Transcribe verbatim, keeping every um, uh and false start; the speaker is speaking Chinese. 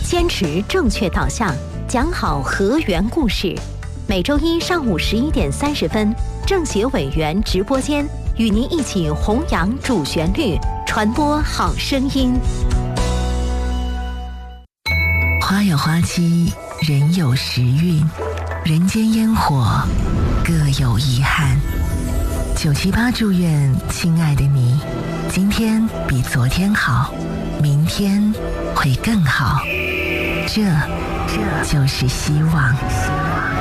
坚持正确导向，讲好河源故事。每周一上午十一点三十分，政协委员直播间与您一起弘扬主旋律，传播好声音。 花有花期，人有时运，人间烟火各有遗憾。九七八祝愿亲爱的你，今天比昨天好，明天会更好。这，这就是希望。